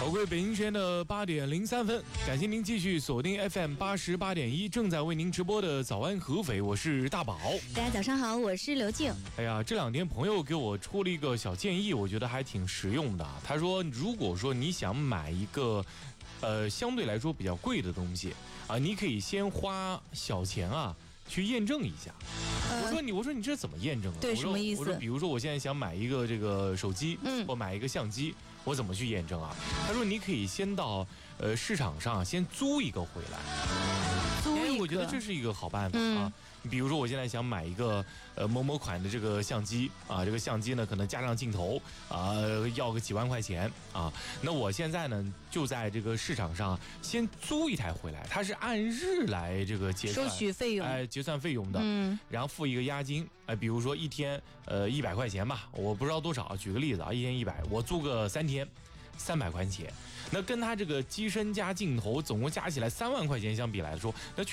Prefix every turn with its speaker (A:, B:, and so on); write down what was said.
A: 宝贵北京时间的8点03分，感谢您继续锁定 FM 88.1，正在为您直播的早安合肥，我是大宝。
B: 大家早上好，我是刘静。
A: 哎呀，这2天朋友给我出了一个小建议，我觉得还挺实用的。他说，如果说你想买一个相对来说比较贵的东西啊，你可以先花小钱啊去验证一下。我说你这怎么验证啊？
B: 对，什么意思？
A: 我说比如说我现在想买一个这个手机，或买一个相机，我怎么去验证啊？他说你可以先到市场上先租一个回来。我觉得这是一个好办法啊。比如说我现在想买一个某某款的这个相机啊，这个相机呢可能加上镜头啊要个几万块钱啊，那我现在呢就在这个市场上先租一台回来，它是按日来这个结算
B: 收取费用，
A: 结算费用的，然后付一个押金，比如说一天100块钱吧，我不知道多少，举个例子啊，一天100，我租个3天，300块钱。那跟他这个机身加镜头总共加起来3万块钱相比来说，那确